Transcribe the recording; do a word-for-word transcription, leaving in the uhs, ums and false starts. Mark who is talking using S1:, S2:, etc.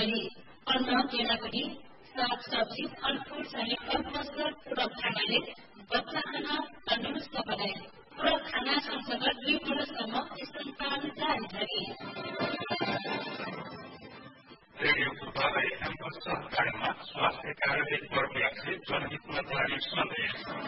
S1: गरी अन्न केरापनी साग सब्जी फलफूल सहित कम्पोस्टर पूरक खानाले बच्चा खाना तन्दुरुस्त बनाए। पूरक खाना सँगसँगै दुई वर्षसम्म स्तनपान जारी गरे।
S2: रेडियो फुटबल एफएमको सहकारमा स्वास्थ्य कार्यालय कर्मचारी जनहितमा जारी सन्देश।